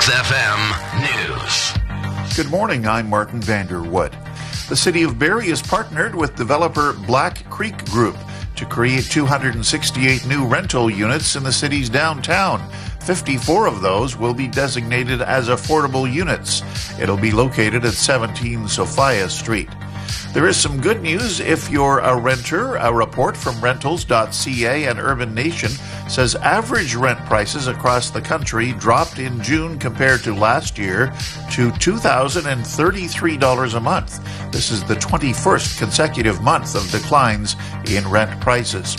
Max FM News. Good morning, I'm Martin Vanderwood. The City of Barrie has partnered with developer Black Creek Group to create 268 new rental units in the city's downtown. 54 of those will be designated as affordable units. It'll be located at 17 Sophia Street. There is some good news if you're a renter. A report from Rentals.ca and Urban Nation says average rent prices across the country dropped in June compared to last year to $2,033 a month. This is the 21st consecutive month of declines in rent prices.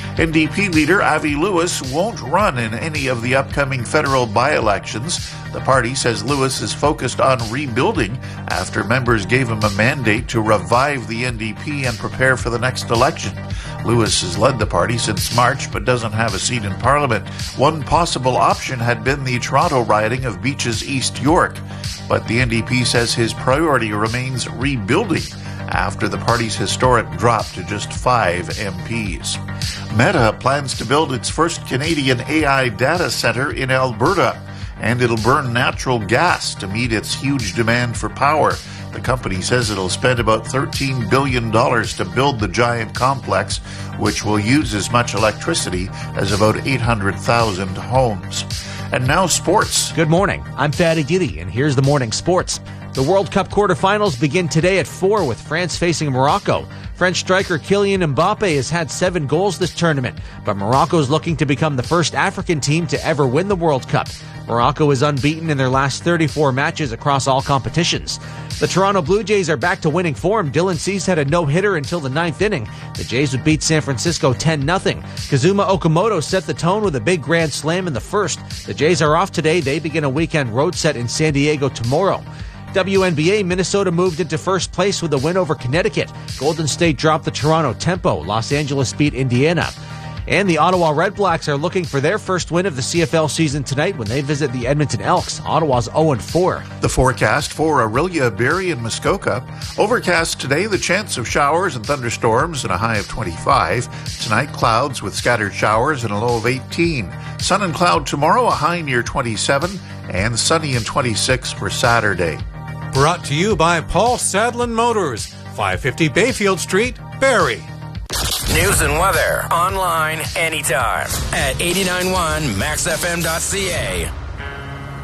NDP leader Avi Lewis won't run in any of the upcoming federal by-elections. The party says Lewis is focused on rebuilding after members gave him a mandate to revive the NDP and prepare for the next election. Lewis has led the party since March but doesn't have a seat in Parliament. One possible option had been the Toronto riding of Beaches East York, but the NDP says his priority remains rebuilding after the party's historic drop to just 5 MPs. Meta plans to build its first Canadian AI data center in Alberta, and it'll burn natural gas to meet its huge demand for power. The company says it'll spend about $13 billion to build the giant complex, which will use as much electricity as about 800,000 homes. And now sports. Good morning. I'm Fadi Didi, and here's the morning sports. The World Cup quarterfinals begin today at 4 with France facing Morocco. French striker Kylian Mbappe has had 7 goals this tournament, but Morocco is looking to become the first African team to ever win the World Cup. Morocco is unbeaten in their last 34 matches across all competitions. The Toronto Blue Jays are back to winning form. Dylan Cease had a no-hitter until the 9th inning. The Jays would beat San Francisco 10-0. Kazuma Okamoto set the tone with a big grand slam in the first. The Jays are off today. They begin a weekend road set in San Diego tomorrow. WNBA, Minnesota moved into first place with a win over Connecticut. Golden State dropped the Toronto Tempo. Los Angeles beat Indiana. And the Ottawa Red Blacks are looking for their first win of the CFL season tonight when they visit the Edmonton Elks. Ottawa's 0-4. The forecast for Orillia, Barrie, and Muskoka. Overcast today, the chance of showers and thunderstorms and a high of 25. Tonight, clouds with scattered showers and a low of 18. Sun and cloud tomorrow, a high near 27. And sunny and 26 for Saturday. Brought to you by Paul Sadlin Motors, 550 Bayfield Street, Barrie. News and weather online anytime at 89.1maxfm.ca.